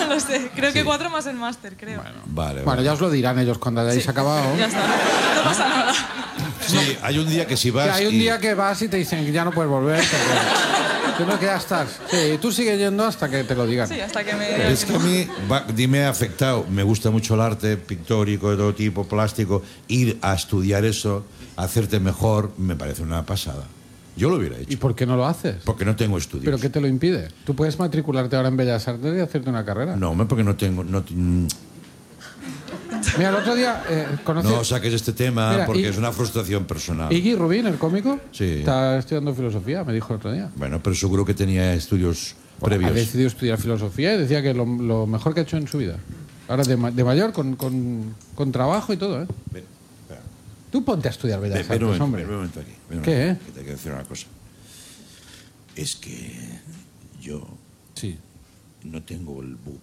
No lo sé. Creo que Sí. 4 más el máster, creo. Bueno, ya os lo dirán ellos cuando hayáis acabado. Ya está. No pasa nada. Sí, hay un día que si vas... Que hay un día que vas y te dicen que ya no puedes volver. Tú no, que ya estás. Sí, tú sigues yendo hasta que te lo digan. Sí, hasta que me... Es que a mí me ha afectado. Me gusta mucho el arte pictórico de todo tipo, plástico. Ir a estudiar eso, hacerte mejor, me parece una pasada. Yo lo hubiera hecho. ¿Y por qué no lo haces? Porque no tengo estudios. ¿Pero qué te lo impide? ¿Tú puedes matricularte ahora en Bellas Artes y hacerte una carrera? No, hombre, porque no tengo... Mira, el otro día conocí... No saques este tema. Mira, porque es una frustración personal. Iggy Rubin, el cómico, Sí. está estudiando filosofía, me dijo el otro día. Bueno, pero seguro que tenía estudios Ha previos. decidido estudiar filosofía y decía que lo mejor que ha hecho en su vida. Ahora de mayor, con trabajo y todo, ¿eh? Ven, espera. Tú ponte a estudiar Bellas Ven un Artes, momento, hombre. ven un momento aquí. Ven un ¿Qué, momento, que te quiero decir una cosa. Es que yo Sí. no tengo el BUP.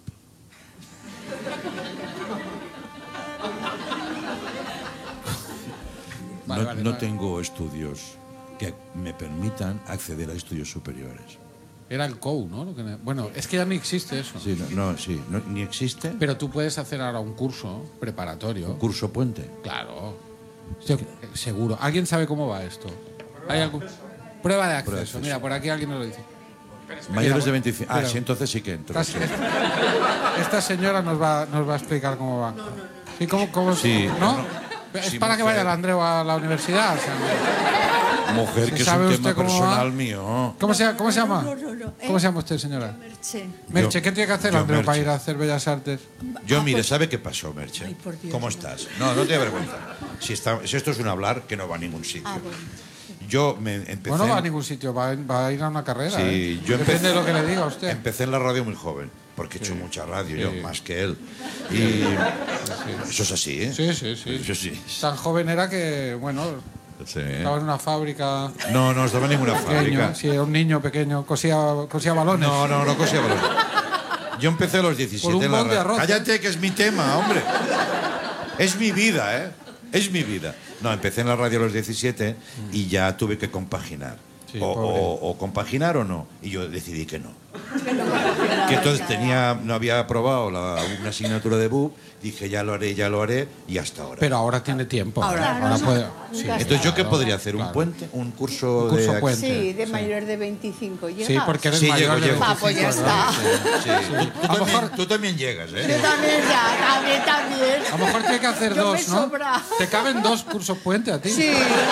No tengo estudios que me permitan acceder a estudios superiores. Era el COU, ¿no? Bueno, es que ya ni existe eso. Sí, ni existe Pero tú puedes hacer ahora un curso preparatorio. un curso puente. Claro. Seguro. ¿Alguien sabe cómo va esto? ¿Hay algún... Prueba de acceso. Mira, por aquí alguien nos lo dice. Mayores de 25. Espera. Sí, entonces sí que entro. Esta señora nos va a explicar cómo va. ¿Sí? ¿Cómo Sí, ¿no? no. Es Sí, para que mujer. vaya el Andreu a la universidad. O sea, Mujer, que es ¿sabe un usted tema cómo va? personal mío. ¿Cómo se llama? No. ¿Cómo se llama usted, señora? Merche. Merche, ¿qué tiene que hacer yo, Andreu para Merche. ir a hacer Bellas Artes? Yo, mire, ¿sabe qué pasó, Merche? Ay, por Dios. ¿Cómo estás? No te avergüenza. Si esto es un hablar que no va a ningún sitio. Ah, bueno. Yo me empecé... Bueno, no va a ningún sitio, va a ir a una carrera. Sí, ¿eh? yo Depende de lo que le diga a usted. Empecé en la radio muy joven, porque he hecho mucha radio yo, más que él. Y eso es así, ¿eh? Sí. Eso sí. Tan joven era que, bueno, Sí. estaba en una fábrica. No estaba en ninguna Pequeño, fábrica. sí, era un niño pequeño, cosía balones. No cosía balón. Yo empecé a los 17 Por un en la bol de radio. arroz, Cállate, que es mi tema, hombre. Es mi vida, ¿eh? Es mi vida. No, empecé en la radio a los 17 y ya tuve que compaginar. Sí, o compaginar o no. Y yo decidí que no. Que entonces no había aprobado una asignatura de BUP. Dije, ya lo haré, y hasta ahora. Pero ahora tiene tiempo. Ahora puede. Sí. Entonces, ¿yo qué podría hacer? Claro. ¿Un puente? ¿Un curso, Un curso de puente. Sí, de mayor de 25. ¿Llegas? Sí, porque eres Sí, mayor de llego. 25, Ah, pues ya ¿no? está. Sí. A lo mejor- Tú también llegas, Yo ¿eh? también ya, también. A lo mejor tiene que hacer Yo dos, me ¿no? sobra. Te caben 2 cursos puente a ti. Sí.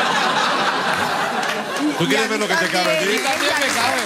¿Tú quieres ver lo que te cabe a ti? También me cabe.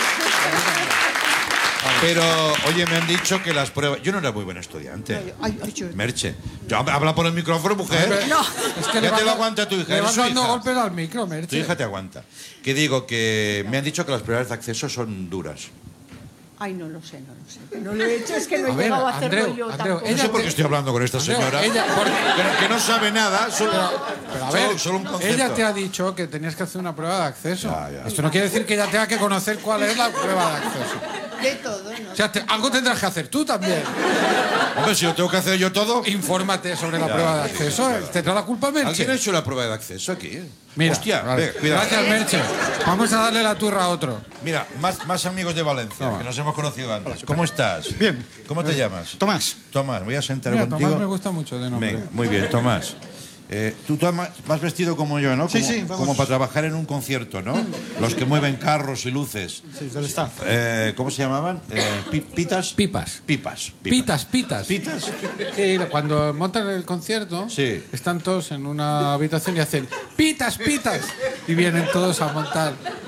Pero, oye, me han dicho que las pruebas... Yo no era muy buen estudiante. Ay, yo... Merche. Habla por el micrófono, mujer. No. Es que Ya te lo aguanta tu hija. Le eres vas su dando hija. golpes al micro, Tu Merche. hija te aguanta. Que digo que me han dicho que las pruebas de acceso son duras. Ay, no lo sé. No lo he hecho, es que no he A ver, llegado a hacerlo Andreu, yo Andreu, tampoco. No sé por qué estoy hablando con esta Andreu, señora. ella- que no sabe nada. Pero a ver, solo un concepto. ella te ha dicho que tenías que hacer una prueba de acceso. Ya. Esto no quiere decir que ella tenga que conocer cuál es la prueba de acceso. De todo, ¿no? O sea, algo tendrás que hacer tú también. Hombre, si lo tengo que hacer yo todo... Infórmate sobre la prueba de acceso. ¿Tendrá la culpa Merche? ¿Alguien ha hecho la prueba de acceso aquí? Mira, Hostia, vale. ve, cuidado. Gracias, Merche. Vamos a darle la turra a otro. Mira, más amigos de Valencia, que nos hemos conocido antes. ¿Cómo estás? Bien. ¿Cómo te llamas? Tomás. Tomás, voy a sentar Mira, contigo. Tomás me gusta mucho de nombre. Venga, muy bien, Tomás. Tú Tomás, vas vestido como yo, ¿no? Sí, Como, sí, vamos. como para trabajar en un concierto, ¿no? Los que mueven carros y luces. Sí, del staff. ¿Cómo se llamaban? ¿Pitas? Pipas. Pipas. Pitas. ¿Pitas? Sí, cuando montan el concierto, Sí. están todos en una habitación y hacen pitas. Y vienen todos a montar.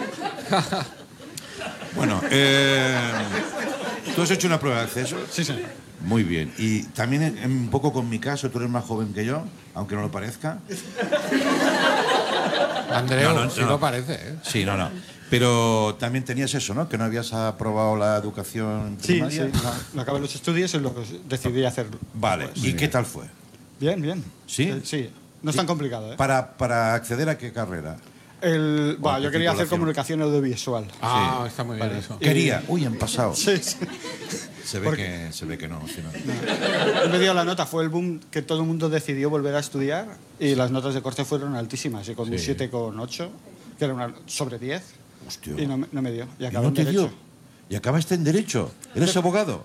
Bueno, ¿tú has hecho una prueba de acceso? Sí. Muy bien. Y también un poco con mi caso, tú eres más joven que yo, aunque no lo parezca. Andreu, No, sí no. lo parece, ¿eh? Sí, no. Pero también tenías eso, ¿no? Que no habías aprobado la educación Sí, primaria. no acabé los estudios y luego decidí hacerlo. Vale. ¿Y qué tal fue? Bien. ¿Sí? Sí. No es tan complicado, ¿eh? ¿Para acceder a qué carrera? Yo quería hacer titulación? comunicación audiovisual. Ah, está muy bien eso. Quería. Uy, en pasado. Sí. Se ve que no. Si no. Me dio la nota, fue el boom que todo el mundo decidió volver a estudiar y las notas de corte fueron altísimas. Y con un 7,8, que era una sobre 10, Hostia. y no me dio. Y ¿Y acabé no en te Derecho. dio? ¿Y acabaste en Derecho? ¿Eres abogado?